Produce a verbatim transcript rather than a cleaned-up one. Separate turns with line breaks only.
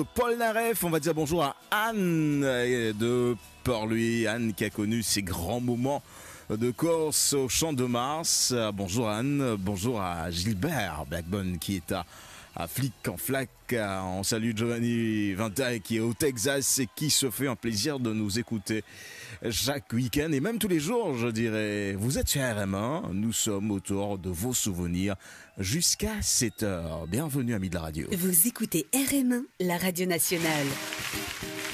Paul Naref, on va dire bonjour à Anne de Port-Louis. Anne qui a connu ses grands moments de course au Champ de Mars. Bonjour Anne, bonjour à Gilbert Blackburn qui est à, à Flic en Flac. On salue Giovanni Vinta qui est au Texas et qui se fait un plaisir de nous écouter chaque week-end et même tous les jours, je dirais. Vous êtes sur R M un, nous sommes autour de vos souvenirs jusqu'à sept heures. Bienvenue amis de la radio.
Vous écoutez R M un, la radio nationale.